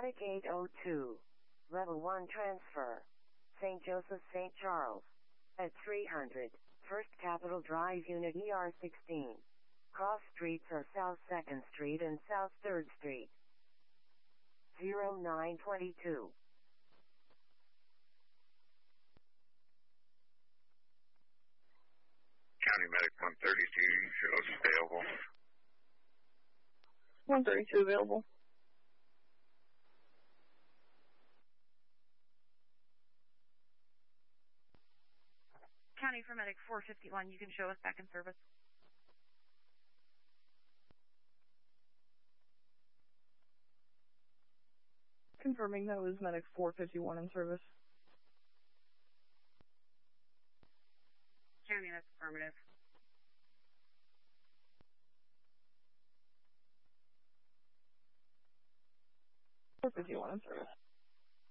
Medic 802. Level 1 transfer. St. Joseph, St. Charles. At 300. First Capitol Drive Unit ER16. Cross streets are South 2nd Street and South 3rd Street. 0922. County Medic 132, shows available. 132 available. County for Medic 451, you can show us back in service. Confirming that was Medic 451 in service. County, that's affirmative. 451 in service.